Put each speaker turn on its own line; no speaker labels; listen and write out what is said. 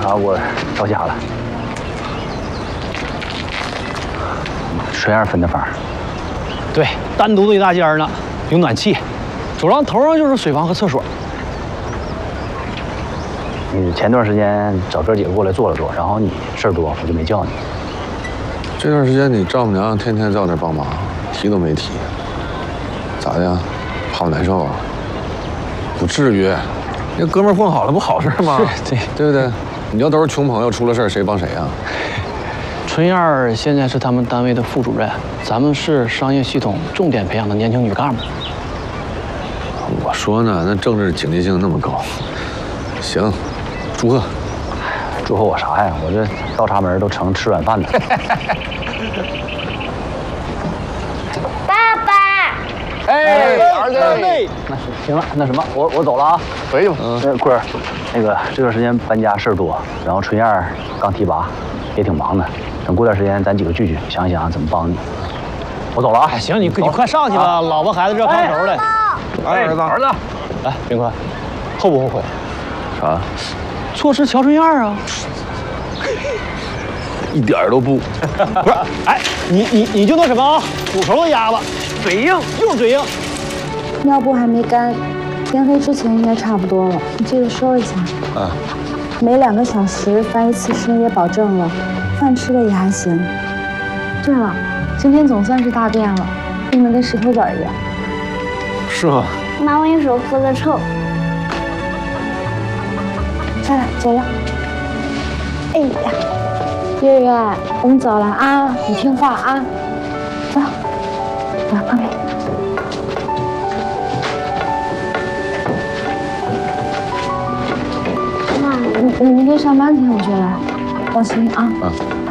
啊，我着家了。纯燕分的房。
对，单独的一大间呢，有暖气，走廊头上就是水房和厕所。
你前段时间找哥几个过来坐了坐，然后你事儿多，我就没叫你。
这段时间你丈母娘天天在我那帮忙，提都没提。咋的呀？怕我难受啊？不至于，那哥们儿混好了不好事吗？
是，
对不对？你要都是穷朋友，出了事儿谁帮谁啊？
春燕儿现在是他们单位的副主任，咱们是商业系统重点培养的年轻女干部。
我说呢，那政治警惕性那么高。行，祝贺。
祝贺我啥呀？我这倒插门都成吃软饭了。
爸爸，
哎，儿子，那是行了，那什么，我走了啊，回去吧。坤儿，那个这段时间搬家事儿多，然后春燕儿刚提拔，也挺忙的。等过段时间咱几个聚聚，想一想怎么帮你。我走了啊。
哎，行，你快上去吧，老婆孩子热炕头的。
哎，儿子，
来，冰坤，后不后悔？
啥？
错失乔春燕啊？
一点儿都不。
不是，哎，你就那什么啊，煮熟的鸭子，嘴硬，又嘴硬。
尿布还没干，天黑之前应该差不多了，你记得收一下。
啊。
每2个小时翻1次身也保证了，饭吃的也还行。对了，今天总算是大便了，硬得跟石头子儿一样。
是吗？
妈，我一手搓的臭。来，走了。哎呀，月月，我们走了啊，你听话啊。走，来旁边。妈，你明天上班前我就来，放心啊。
啊。